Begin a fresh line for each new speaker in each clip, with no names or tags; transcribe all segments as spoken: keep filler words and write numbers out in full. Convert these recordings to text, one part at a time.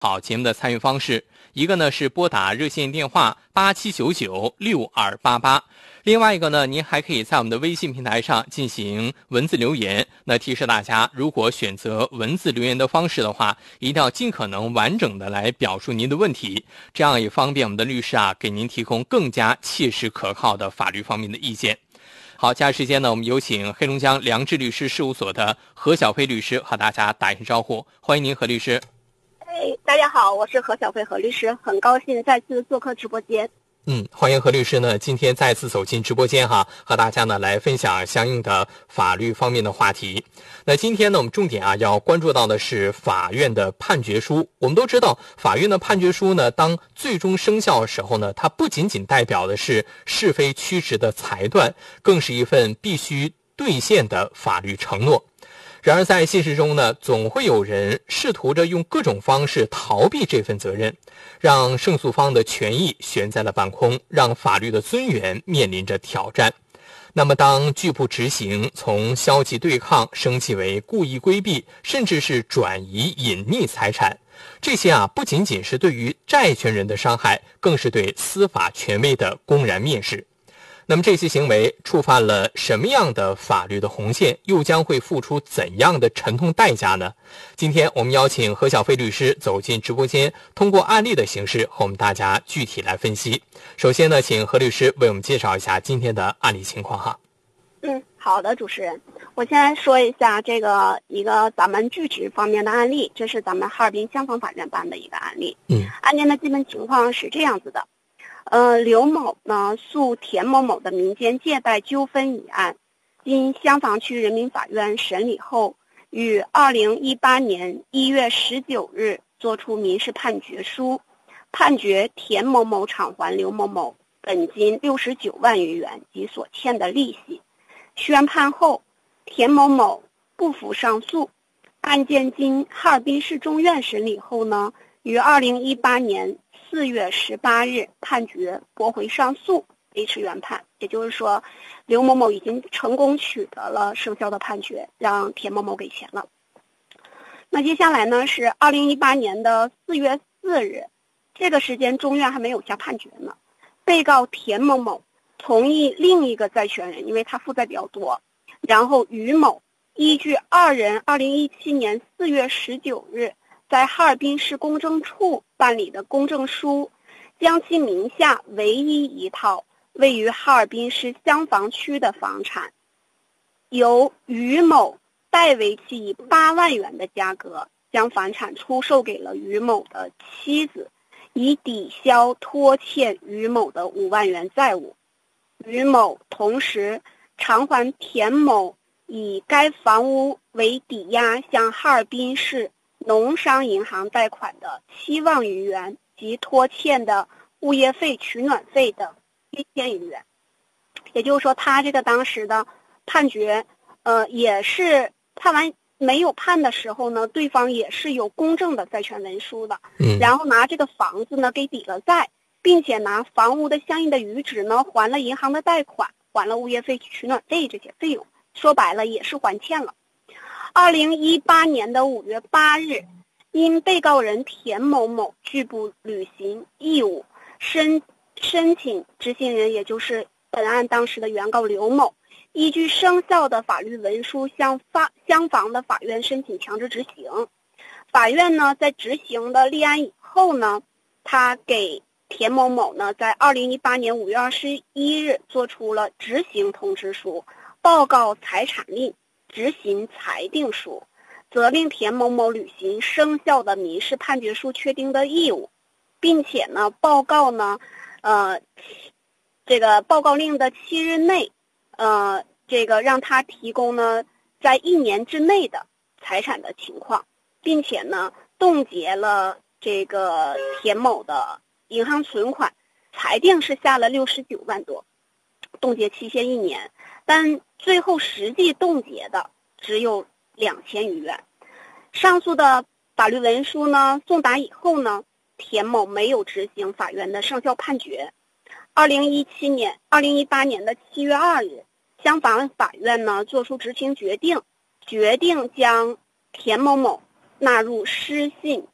好，节目的参与方式，一个呢是拨打热线电话八七九九六二八八，另外一个呢，您还可以在我们的微信平台上进行文字留言。那提示大家，如果选择文字留言的方式的话，一定要尽可能完整的来表述您的问题，这样也方便我们的律师啊给您提供更加切实可靠的法律方面的意见。好，接下来时间呢，我们有请黑龙江良知律师事务所的何小飞律师和大家打一声招呼，欢迎您何律师。
哎，大家好，我是何小飞何律师，很高兴再次做客直播间。
嗯，欢迎何律师呢今天再次走进直播间哈，和大家呢来分享相应的法律方面的话题。那今天呢，我们重点啊要关注到的是法院的判决书。我们都知道，法院的判决书呢，当最终生效的时候呢，它不仅仅代表的是是非曲直的裁断，更是一份必须兑现的法律承诺。然而在现实中呢，总会有人试图着用各种方式逃避这份责任，让胜诉方的权益悬在了半空，让法律的尊严面临着挑战。那么当拒不执行从消极对抗升级为故意规避，甚至是转移隐匿财产，这些啊不仅仅是对于债权人的伤害，更是对司法权威的公然蔑视。那么这些行为触犯了什么样的法律的红线，又将会付出怎样的沉痛代价呢？今天我们邀请何小飞律师走进直播间，通过案例的形式和我们大家具体来分析。首先呢，请何律师为我们介绍一下今天的案例情况哈。
嗯，好的，主持人，我先来说一下这个一个咱们据职方面的案例，这是咱们哈尔滨香坊法院办的一个案例。
嗯，
案件的基本情况是这样子的。呃，刘某呢诉田某某的民间借贷纠纷一案，经香坊区人民法院审理后，于二零一八年一月十九日作出民事判决书，判决田某某偿还刘某某本金六十九万余元及所欠的利息。宣判后，田某某不服上诉，案件经哈尔滨市中院审理后呢，于二零一八年四月十八日判决驳回上诉，维持原判。也就是说，刘某某已经成功取得了生效的判决，让田某某给钱了。那接下来呢是二零一八年的四月四日，这个时间中院还没有下判决呢。被告田某某同意另一个债权人，因为他负债比较多，然后于某依据二人二零一七年四月十九日在哈尔滨市公证处办理的公证书，将其名下唯一一套位于哈尔滨市香坊区的房产，由于某代为其以八万元的价格将房产出售给了于某的妻子，以抵消拖欠于某的五万元债务。于某同时偿还田某以该房屋为抵押向哈尔滨市农商银行贷款的七万余元及拖欠的物业费、取暖费等一千余元。也就是说，他这个当时的判决，呃，也是判完没有判的时候呢，对方也是有公证的债权文书的，
嗯，
然后拿这个房子呢给抵了债，并且拿房屋的相应的余值呢还了银行的贷款，还了物业费、取暖费这些费用，说白了也是还欠了。二零一八年的五月八日，因被告人田某某拒不履行义务，申申请执行人，也就是本案当时的原告刘某，依据生效的法律文书向法香坊的法院申请强制执行。法院呢在执行的立案以后呢，他给田某某呢在二零一八年五月二十一日做出了执行通知书、报告财产令、执行裁定书，责令田某某履行生效的民事判决书确定的义务，并且呢报告呢呃这个报告令的七日内呃这个让他提供呢在一年之内的财产的情况，并且呢冻结了这个田某的银行存款，裁定是下了六十九万多，冻结期限一年，但最后实际冻结的只有两千余元。上述的法律文书呢送达以后呢，田某没有执行法院的生效判决。二零一七年、二零一八年的七月二日，香坊法院呢作出执行决定，决定将田某某纳入失信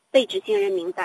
被执行人名单。